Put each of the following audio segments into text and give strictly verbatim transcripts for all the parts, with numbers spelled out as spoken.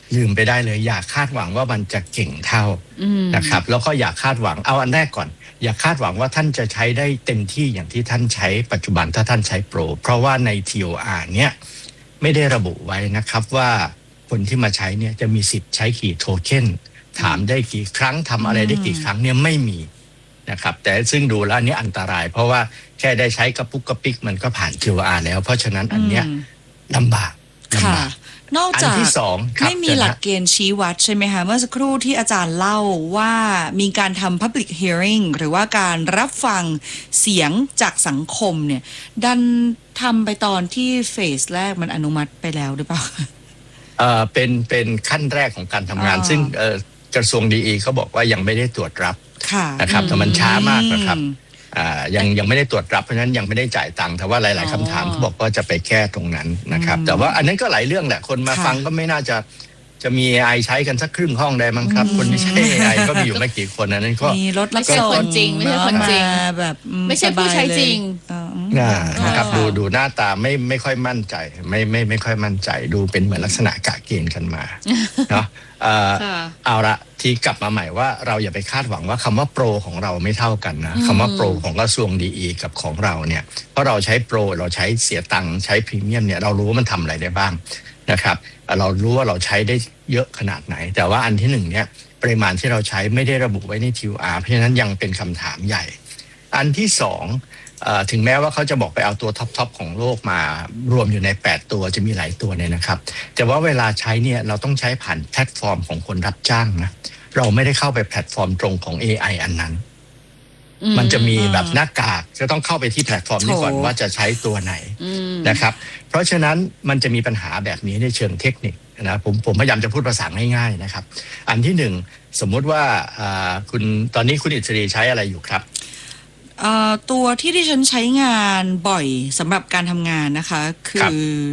ลืมไปได้เลยอย่าคาดหวังว่ามันจะเก่งเท่านะครับแล้วก็อย่าคาดหวังเอาอันแรกก่อนอย่าคาดหวังว่าท่านจะใช้ได้เต็มที่อย่างที่ท่านใช้ปัจจุบันถ้าท่านใช้โปรเพราะว่าใน ที โอ อาร์ เนี่ยไม่ได้ระบุไว้นะครับว่าคนที่มาใช้เนี่ยจะมีสิทธิ์ใช้กี่โทเค็นถามได้กี่ครั้งทำอะไรได้กี่ครั้งเนี่ยไม่มีนะครับแต่ซึ่งดูแล้วอันนี้อันตรายเพราะว่าแค่ได้ใช้กระปุกกระปิกมันก็ผ่าน ที โอ อาร์ แล้วเพราะฉะนั้นอันเนี้ยลำบากลำบากนอกจากไม่มีหลักเกณฑ์ชี้วัดใช่ไหมคะเมื่อสักครู่ที่อาจารย์เล่าว่ามีการทำ public hearing หรือว่าการรับฟังเสียงจากสังคมเนี่ยดันทำไปตอนที่เฟสแรกมันอนุมัติไปแล้วหรือเปล่าเอ่อเป็นเป็นขั้นแรกของการทำงานซึ่งเอ่อกระทรวงดีอีเขาบอกว่ายังไม่ได้ตรวจรับนะครับแต่มันช้ามากนะครับอ่ายังยังไม่ได้ตรวจรับเพราะฉะนั้นยังไม่ได้จ่ายตังค์แต่ว่าหลายๆคำถามเขาบอกว่าจะไปแก้ตรงนั้นนะครับแต่ว่าอันนั้นก็หลายเรื่องแหละคนมาฟังก็ไม่น่าจะจะมี เอ ไอ ใช้กันสักครึ่งห้องได้มั้งครับคนที่ใช้ เอ ไอ ก็มีอยู่ไม่กี่คนอันนั้นก็มีรถไม่ใช่คนจริงไม่ใช่คนจริงแบบไม่ใช่ผู้ใช้จริงนะครับดูดูหน้าตาไม่ไม่ค่อยมั่นใจไม่ไม่ไม่ค่อยมั่นใจดูเป็นเหมือนลักษณะกะเกณฑ์กันมาเนาะเอาละที่กลับมาใหม่ว่าเราอย่าไปคาดหวังว่าคำว่าโปรของเราไม่เท่ากันนะคำว่าโปรของกระทรวงดีอีกับของเราเนี่ยเพราะเราใช้โปรเราใช้เสียตังค์ใช้พรีเมียมเนี่ยเรารู้ว่ามันทำอะไรได้บ้างนะครับเรารู้ว่าเราใช้ได้เยอะขนาดไหนแต่ว่าอันที่หนึ่งเนี่ยปริมาณที่เราใช้ไม่ได้ระบุไว้ใน ที โอ อาร์ เพราะฉะนั้นยังเป็นคำถามใหญ่อันที่สองถึงแม้ว่าเขาจะบอกไปเอาตัวท็อปๆของโลกมารวมอยู่ในแปดตัวจะมีหลายตัวเนี่ยนะครับแต่ว่าเวลาใช้เนี่ยเราต้องใช้ผ่านแพลตฟอร์มของคนรับจ้างนะเราไม่ได้เข้าไปแพลตฟอร์มตรงของ เอ ไอ อันนั้นมันจะมีแบบหน้ากากจะต้องเข้าไปที่แพลตฟอร์มนี้ก่อนว่าจะใช้ตัวไหนนะครับเพราะฉะนั้นมันจะมีปัญหาแบบนี้ในเชิงเทคนิคนะผมผมพยายามจะพูดภาษาง่ายๆนะครับอันที่หนึ่งสมมุติว่าคุณตอนนี้คุณอิสรีใช้อะไรอยู่ครับตัวที่ดิฉันใช้งานบ่อยสำหรับการทำงานนะคะคือ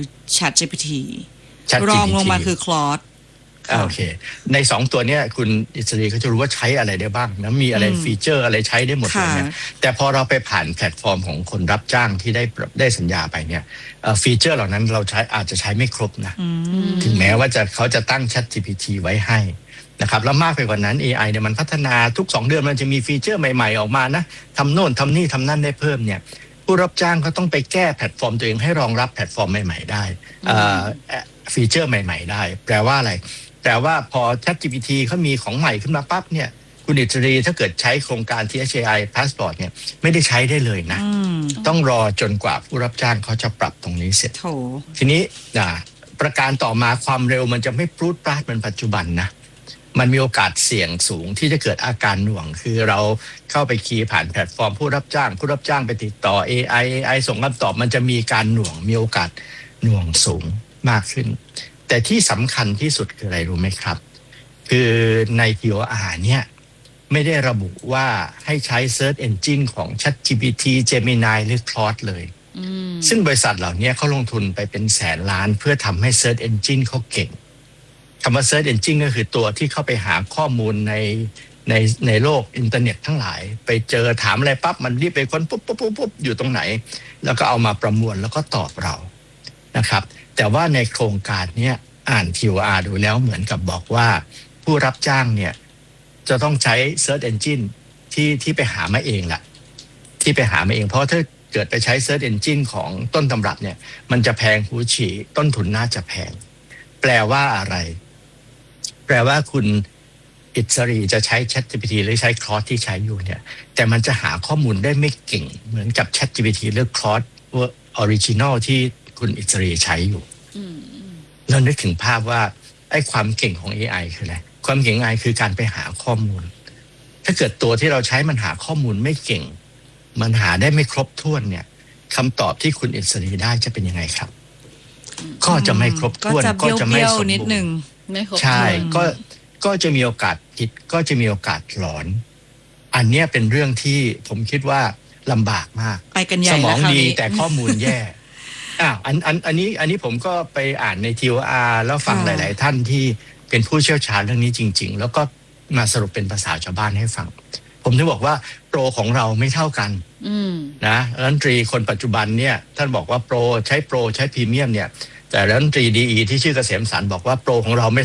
ChatGPT รองลงมาคือ Claude โอเคในสองตัวเนี้ยคุณอิสรีเขาจะรู้ว่าใช้อะไรได้บ้างนะมีอะไรฟีเจอร์อะไรใช้ได้หมดเลยเนี่ยแต่พอเราไปผ่านแพลตฟอร์มของคนรับจ้างที่ได้ได้สัญญาไปเนี่ยฟีเจอร์เหล่านั้นเราใช้อาจจะใช้ไม่ครบนะถึงแม้ว่าจะเขาจะตั้ง ChatGPT ไว้ให้นะครับแล้วมากไปกว่านั้น เอ ไอ เนี่ยมันพัฒนาทุกสองเดือนมันจะมีฟีเจอร์ใหม่ๆออกมานะทำโน่นทำนี่ทำนั่นได้เพิ่มเนี่ยผู้รับจ้างก็ต้องไปแก้แพลตฟอร์มตัวเองให้รองรับแพลตฟอร์มใหม่ๆได้ฟีเจอร์ใหม่ๆได้แปลว่าอะไรแปลว่าพอ ChatGPT เขามีของใหม่ขึ้นมาปั๊บเนี่ยคุณอิสรีถ้าเกิดใช้โครงการ ที เอช เอ ไอ Passport เนี่ยไม่ได้ใช้ได้เลยนะต้องรอจนกว่าผู้รับจ้างเขาจะปรับตรงนี้เสร็จทีนี้นะประการต่อมาความเร็วมันจะไม่ปรูดปราดเหมือนปัจจุบันนะมันมีโอกาสเสี่ยงสูงที่จะเกิดอาการหน่วงคือเราเข้าไปคีย์ผ่านแพลตฟอร์มผู้รับจ้างผู้รับจ้างไปติดต่อ เอ ไอ เอ ไอ ส่งคำตอบมันจะมีการหน่วงมีโอกาสหน่วงสูงมากขึ้นแต่ที่สำคัญที่สุดคืออะไรรู้ไหมครับคือใน ที โอ อาร์ เนี่ยไม่ได้ระบุว่าให้ใช้ Search Engine ของ ChatGPT Gemini หรือ Claude เลยซึ่งบริษัทเหล่านี้เขาลงทุนไปเป็นแสนล้านเพื่อทำให้ Search Engine เขาเก่งคำว่า Search Engine ก็คือตัวที่เข้าไปหาข้อมูลในในในโลกอินเทอร์เน็ตทั้งหลายไปเจอถามอะไรปั๊บมันรีบไปค้นปุ๊บปุ๊บปุ๊บปุ๊บอยู่ตรงไหนแล้วก็เอามาประมวลแล้วก็ตอบเรานะครับแต่ว่าในโครงการนี้อ่าน ที โอ อาร์ ดูแล้วเหมือนกับบอกว่าผู้รับจ้างเนี่ยจะต้องใช้ Search Engine ที่ที่ไปหามาเองแหละที่ไปหามาเองเพราะถ้าเกิดไปใช้ Search Engine ของต้นตำรับเนี่ยมันจะแพงหูฉี่ต้นทุนน่าจะแพงแปลว่าอะไรแปลว่าคุณอิสรีจะใช้ ChatGPT หรือใช้ Claude ที่ใช้อยู่เนี่ยแต่มันจะหาข้อมูลได้ไม่เก่งเหมือนกับ ChatGPT หรือ Claude Original ที่คุณอิสรีใช้อยู่เรานึกถึงภาพว่าไอ้ความเก่งของ เอ ไอ คืออะไรความเก่ง เอ ไอ คือการไปหาข้อมูลถ้าเกิดตัวที่เราใช้มันหาข้อมูลไม่เก่งมันหาได้ไม่ครบถ้วนเนี่ยคำตอบที่คุณอิสรีได้จะเป็นยังไงครับก็จะไม่ครบถ้วนก็จะไม่สมบูรณ์ใช่ก็ก็จะมีโอกาสผิดก็จะมีโอกาสหลอนอันนี้เป็นเรื่องที่ผมคิดว่าลำบากมากไปกันใหญ่สมองดีแต่ข้อมูลแย่อ้าวอันอันอันนี้อันนี้ผมก็ไปอ่านใน ที โอ อาร์ แล้วฟังหลายๆท่านที่เป็นผู้เชี่ยวชาญเรื่องนี้จริงๆแล้วก็มาสรุปเป็นภาษาชาวบ้านให้ฟังผมถึงบอกว่าโปรของเราไม่เท่ากันนะรัฐมนตรีคนปัจจุบันเนี่ยท่านบอกว่าโปรใช้โปรใช้พรีเมียมเนี่ยแต่รัฐมนตรีดีอีที่ชื่อเกษมสรรบอกว่าโปรของเราไม่